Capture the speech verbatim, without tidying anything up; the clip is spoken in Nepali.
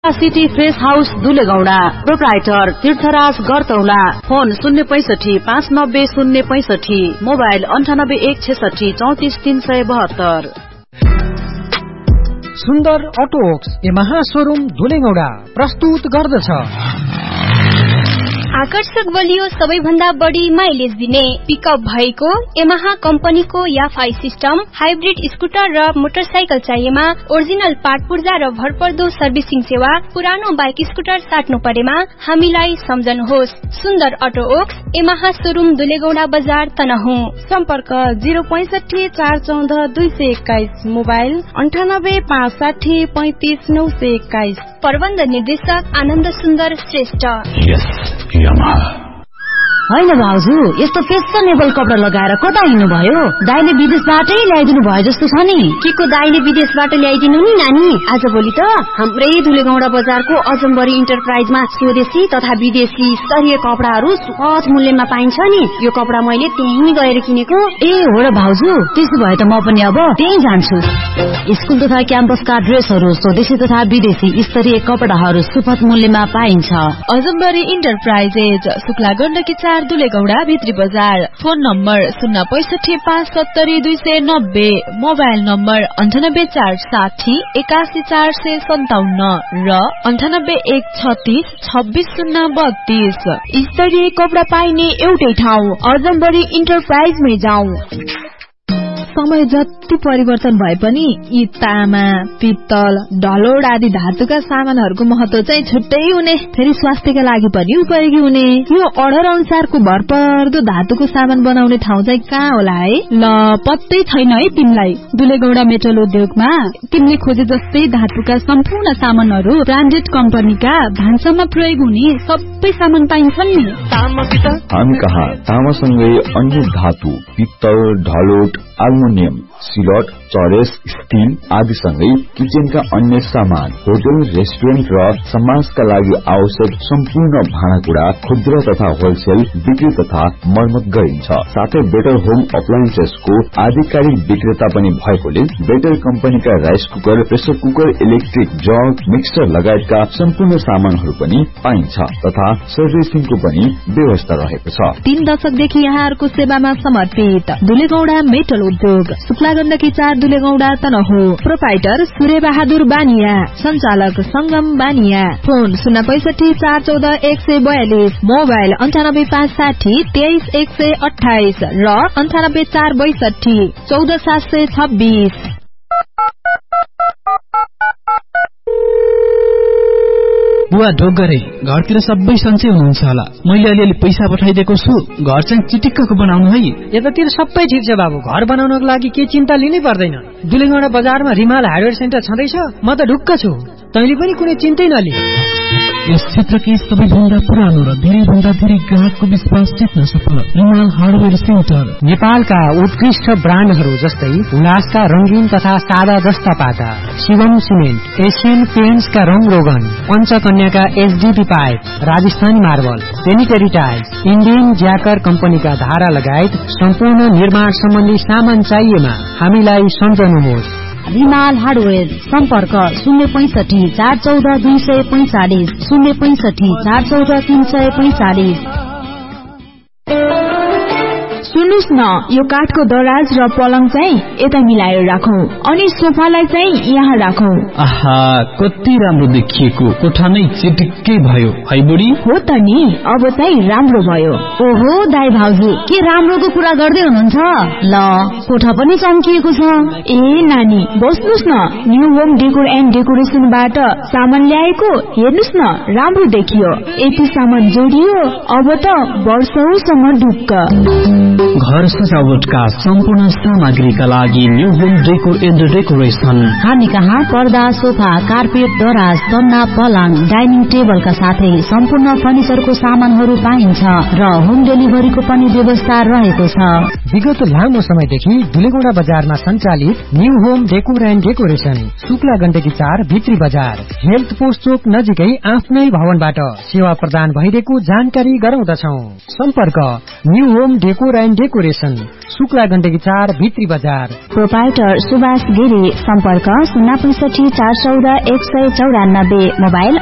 सिटी फ्रेश हाउस दुलेगौड़ा प्रोप्राइटर तीर्थराज गरतौला। फोन शून्य पैंसठी पाँच नब्बे शून्य पैंसठी मोबाइल अन्ठानब्बे एक छेसठी चौतिस तीन सय बहत्तर। सुन्दर अटोवर्क्स यामाहा शोरूम दुलेगौड़ा प्रस्तुत गर्दछ आकर्षक बलियो सबैभन्दा बढी माइलेज दिने पिकअप भएको यामाहा कम्पनीको याफाई सिस्टम हाइब्रिड स्कुटर र मोटरसाइकल चाहिएमा ओरिजिनल पार्ट पूर्जा र भरपर्दो सर्भिसिङ सेवा। पुरानो बाइक स्कुटर साट्नु परेमा हामीलाई सम्झनुहोस्। सुन्दर अटोवर्क्स यामाहा शोरूम दुलेगौड़ा बजार तनहुँ। सम्पर्क जीरो पैंसठी चार चौध दुई सय एक्काइस मोबाइल अन्ठानब्बे पाँच साठी पैंतिस नौ सय एक्काइस। प्रबन्ध निर्देशक आनन्द सुन्दर श्रेष्ठ। होइन भाउजू, यस्तो फेसनेबल कपडा लगाएर कता हिँड्नु भयो? दाइले विदेशबाटै ल्याइदिनु भयो जस्तो छ नि। के को दाइले विदेशबाट ल्याइदिनु नि नानी? आज भोलि त हाम्रै दुलेगौड़ा बजारको अजम्बरी इन्टरप्राइजमा स्वदेशी तथा विदेशी स्तरीय कपडाहरू सहज मूल्यमा पाइन्छ नि। यो कपडा मैले त्यहीँ गएर किनेको। ए हो र भाउजू, त्यसो भए त म पनि अब त्यही जान्छु। स्कुल तथा क्याम्पसका ड्रेसहरू स्वदेशी तथा विदेशी स्तरीय कपडाहरू सुपथ मूल्यमा पाइन्छ। अजम्बरी इन्टरप्राइजेज शुक्ला गण्डकी चार दुलेगौड़ा भित्री बजार। फोन नम्बर शून्य पैंसठी पाँच सत्तरी दुई सय नब्बे मोबाइल नम्बर अन्ठानब्बे चार साठी एकासी चार सय सन्ताउन्न र अन्ठानब्बे एक छत्तीस छब्बीस शून्य बत्तीस। स्तरीय कपडा पाइने एउटै ठाउँ अजम्बरी इन्टरप्राइजमै जाउँ। समय जति परिवर्तन भए पनि यी तामा पित्तल ढलोड आदि धातुका सामानहरूको महत्व चाहिँ छुट्टै हुने, फेरि स्वास्थ्यका लागि पनि उपयोगी हुने। यो अर्डर अनुसारको भरपर्दो धातुको सामान बनाउने ठाउँ चाहिँ कहाँ होला है? ल पत्तै छैन है तिमीलाई। दुलेगौड़ा मेटल उद्योगमा तिमीले खोजे जस्तै धातुका सम्पूर्ण सामानहरू ब्रान्डेड कम्पनीका भान्सामा प्रयोग हुने सबै सामान पाइन्छन् नि। हामी कहाँ तामासँगै अन्य धातु पित्तल ढलोट एल्युमिनियम सिलट चरेस स्टील आदि सँगै किचनका अन्य सामान होटल रेस्टुरेन्ट र समाजका लागि आवश्यक सम्पूर्ण भाँडाकुँडा खुद्रा तथा होलसेल बिक्री तथा मर्मत गरिन्छ। साथै बेटर होम अप्लायन्सेसको आधिकारिक विक्रेता पनि भएकोले बेटर कम्पनीका rice cooker pressure cooker electric jug mixer लगायतका सम्पूर्ण सामानहरू पनि पाइन्छ तथा सर्भिसिङको पनि व्यवस्था रहेको छ। तीन दशकदेखि यहाँहरूको सेवामा समर्पित दुलेगौड़ा मेटल उद्योग शुक्ला गण्डकी चार दुलेगौड़ा तनहुँ। प्रोप्राइटर सूर्य बहादुर बानिया, संचालक संगम बानिया। फोन शून्य पैंसठी चार चौध एक सय बयालिस मोबाइल अन्ठानब्बे पाँच साठी तेइस एक सय अठाइस र अन्ठानब्बे चार बैसठी चौध सात सय छब्बीस। बुवा ढोक गरे, घरतिर सबै सन्चै हुनुहुन्छ होला। मैले अलिअलि पैसा पठाइदिएको छु, घर चाहिँ चिटिक्कको बनाउनु है। यतातिर सबै ठिक छ बाबु, घर बनाउनको लागि के चिन्ता लिनै पर्दैन। दुलेगौड़ा बजारमा रिमाल हार्डवेयर सेन्टर छँदैछ, म त ढुक्क छु। तैँले पनि कुनै चिन्तै नलि। यस क्षेत्रकै सबैभन्दा पुरानो र धेरै भन्दा धेरै ग्राहकको विश्वास जित्न सफल रिमाल हार्डवेयर सेन्टर। नेपालका उत्कृष्ट ब्रान्डहरू जस्तै हुलासका रंगीन तथा सादा जस्ता पाता, शिवम सिमेन्ट, एशियन पेन्ट्सका रंग रोगन, पञ्चकन्याका HDP pipe, Rajasthani marble, sanitary tiles, Indian ज्याकर कम्पनीका धारा लगायत सम्पूर्ण निर्माण सम्बन्धी सामान चाहिएमा हामीलाई सम्झनुहोस्। रिमाल हार्डवेयर सम्पर्क शून्य पैंसठी चार चौध दुई सय पैंचालिस शून्य पैंसठी चार चौध तीन सय पैंचालिस। सुन्नुस् न, यो काठको दराज र पलङ चाहिँ यता मिलाएर राखौं अनि सोफालाई चाहिँ यहाँ राखौं। आहा, कति राम्रो देखिएको, कोठा नै चिटिक्कै भयो है बुढी। हो त नि, अब चाहिँ राम्रो भयो। ओहो दाइ भाउजू, के राम्रोको कुरा गर्दै हुनुहुन्छ? ल कोठा पनि चम्किएको छ। ए नानी बस्नुस् न, न्यू होम डेकोर एन्ड डेकोरेसनबाट सामान ल्याएको, हेर्नुस् न राम्रो देखियो। यति सामान जोडियो, अब त वर्षौसम्म ढुक्क। घर सजावटका सम्पूर्ण सामग्रीका लागि new home decor and decoration. हामी कहाँ पर्दा सोफा कार्पेट दराज तन्ना पलङ डाइनिङ टेबलका साथै सम्पूर्ण फर्निचरको सामानहरू पाइन्छ र होम डेलिभरीको पनि व्यवस्था रहेको छ। विगत लामो समयदेखि दुलेगौड़ा बजारमा सञ्चालित new home decor and decoration Shukla Gandaki चार भित्री बजार हेल्थ पोस्ट चोक नजिकै आफ्नै भवनबाट सेवा प्रदान भइरहेको जानकारी गराउँदछौ। सम्पर्क new home decor and decoration, Shukla Gandaki चार भित्री बजार। प्रोपाइटर सुभाष गिरी, सम्पर्क शून्य पैंसठी चार चौध एक सय चौरानब्बे, मोबाइल